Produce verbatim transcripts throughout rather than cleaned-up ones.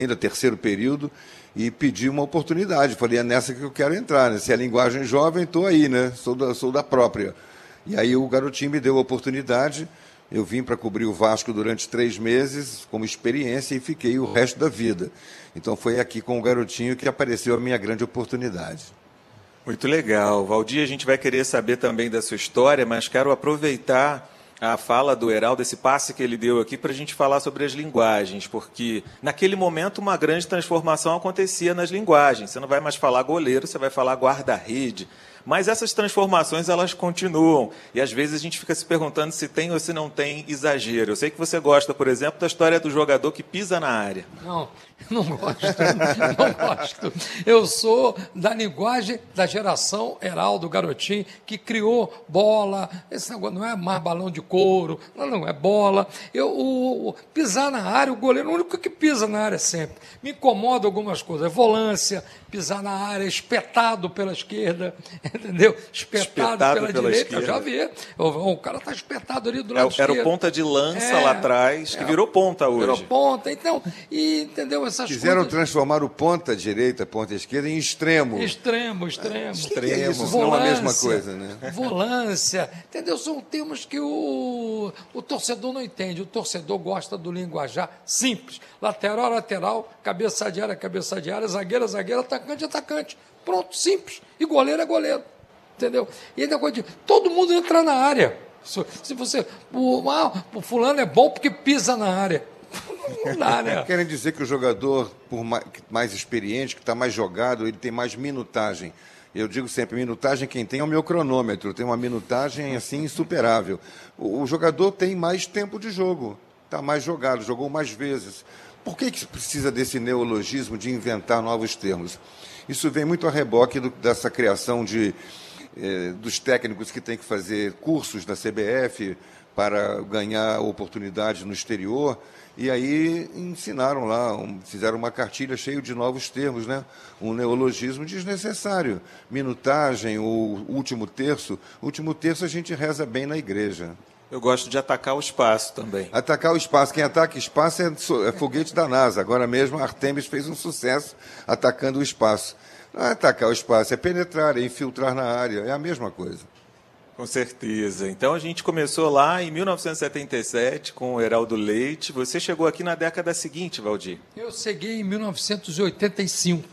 ainda terceiro período, e pedi uma oportunidade. Falei, é nessa que eu quero entrar, né? Se é linguagem jovem, estou aí, né? Sou da, sou da própria. E aí o Garotinho me deu a oportunidade, eu vim para cobrir o Vasco durante três meses, como experiência, e fiquei o resto da vida. Então foi aqui com o Garotinho que apareceu a minha grande oportunidade. Muito legal. Valdir, a gente vai querer saber também da sua história, mas quero aproveitar a fala do Heraldo, esse passe que ele deu aqui, para a gente falar sobre as linguagens, porque naquele momento uma grande transformação acontecia nas linguagens. Você não vai mais falar goleiro, você vai falar guarda-rede. Mas essas transformações, elas continuam. E, às vezes, a gente fica se perguntando se tem ou se não tem exagero. Eu sei que você gosta, por exemplo, da história do jogador que pisa na área. Não, não gosto. Não gosto. Eu sou da linguagem da geração Heraldo Garotinho, que criou bola. Esse negócio não é mais balão de couro. Não, não, é bola. Eu, o, o, pisar na área, o goleiro é o único que pisa na área sempre. Me incomoda algumas coisas. É volância, pisar na área, espetado pela esquerda, entendeu? Espetado, espetado pela, pela direita, esquerda. Eu já vi. O, o cara está espetado ali do lado é, esquerdo. Era o ponta de lança é, lá atrás, que é, virou ponta hoje. Virou ponta, então, e, entendeu? Essas Quiseram coisas... transformar o ponta direita, ponta esquerda em extremo. Extremo, extremo. É, extremo, que é isso, não é a mesma coisa, né? Volância, entendeu? São termos que o, o torcedor não entende. O torcedor gosta do linguajar simples. Lateral, lateral, cabeça de área, cabeça de área, zagueiro, zagueiro, atacante, atacante. Pronto, simples. E goleiro é goleiro. Entendeu? E ainda coisa de todo mundo entra na área. Se você. O, ah, o fulano é bom porque pisa na área. Não dá, né? Querem dizer que o jogador, por mais, mais experiente, que está mais jogado, ele tem mais minutagem. Eu digo sempre, minutagem quem tem é o meu cronômetro, tem uma minutagem assim insuperável. O, o jogador tem mais tempo de jogo, está mais jogado, jogou mais vezes. Por que, que precisa desse neologismo de inventar novos termos? Isso vem muito a reboque do, dessa criação de, eh, dos técnicos que têm que fazer cursos da C B F para ganhar oportunidades no exterior, e aí ensinaram lá, um, fizeram uma cartilha cheia de novos termos, né? Um neologismo desnecessário. Minutagem, o último terço. O último terço a gente reza bem na igreja. Eu gosto de atacar o espaço também. Atacar o espaço. Quem ataca espaço é, é foguete da NASA. Agora mesmo a Artemis fez um sucesso atacando o espaço. Não é atacar o espaço, é penetrar, é infiltrar na área. É a mesma coisa. Com certeza. Então, a gente começou lá em mil novecentos e setenta e sete com o Heraldo Leite. Você chegou aqui na década seguinte, Valdir? Eu cheguei em mil novecentos e oitenta e cinco.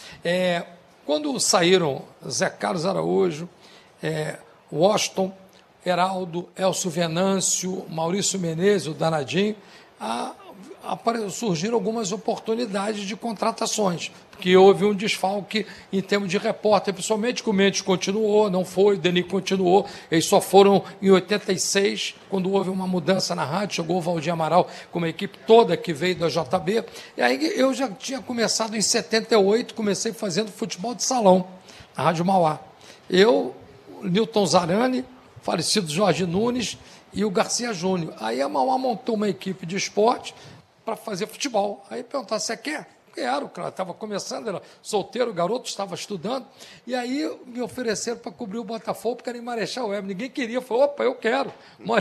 É, quando saíram Zé Carlos Araújo, é, Washington, Heraldo, Elcio Venâncio, Maurício Menezes, o Danadinho, a, a, surgiram algumas oportunidades de contratações, porque houve um desfalque em termos de repórter, principalmente que o Mendes continuou, não foi, o Denis continuou, eles só foram em oitenta e seis, quando houve uma mudança na rádio, chegou o Valdir Amaral com uma equipe toda que veio da J B, e aí eu já tinha começado em setenta e oito, comecei fazendo futebol de salão, na Rádio Mauá. Eu, Newton Zarani, falecido Jorge Nunes e o Garcia Júnior. Aí a Mauá montou uma equipe de esporte para fazer futebol. Aí perguntaram, você quer? Quero, claro, estava começando, era solteiro, o garoto estava estudando, e aí me ofereceram para cobrir o Botafogo, porque era em Marechal Hermes. Ninguém queria, falou, opa, eu quero.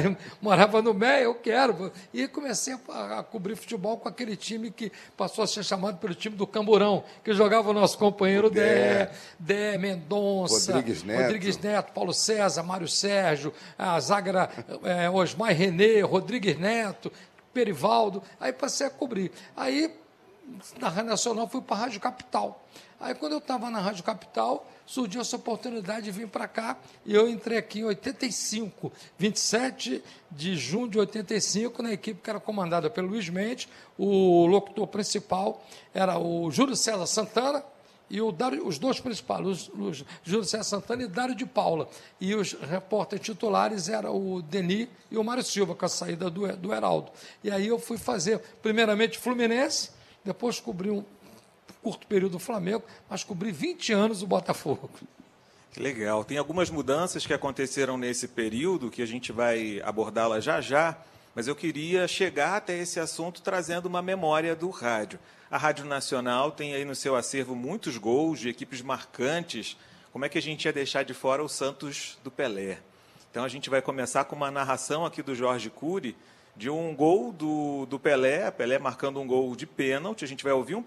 Morava no Meia, eu quero. E comecei a, a cobrir futebol com aquele time que passou a ser chamado pelo time do Camburão, que jogava o nosso companheiro Dé, Dé, Mendonça, Rodrigues Neto. Rodrigues Neto, Paulo César, Mário Sérgio, a zaga era é, Osmar Renê, Rodrigues Neto, Perivaldo. Aí passei a cobrir. Aí na Rádio Nacional, fui para a Rádio Capital. Aí, quando eu estava na Rádio Capital, surgiu essa oportunidade de vir para cá, e eu entrei aqui em oitenta e cinco, vinte e sete de junho de oitenta e cinco, na equipe que era comandada pelo Luiz Mendes, o locutor principal era o Júlio César Santana, e o Dário, os dois principais, os, os Júlio César Santana e Dário de Paula. E os repórteres titulares eram o Denis e o Mário Silva, com a saída do, do Heraldo. E aí eu fui fazer, primeiramente, Fluminense, depois cobri um curto período do Flamengo, mas cobri vinte anos o Botafogo. Que legal. Tem algumas mudanças que aconteceram nesse período, que a gente vai abordá-la já já, mas eu queria chegar até esse assunto trazendo uma memória do rádio. A Rádio Nacional tem aí no seu acervo muitos gols de equipes marcantes. Como é que a gente ia deixar de fora o Santos do Pelé? Então, a gente vai começar com uma narração aqui do Jorge Cury, de um gol do, do Pelé, Pelé marcando um gol de pênalti. A gente vai ouvir um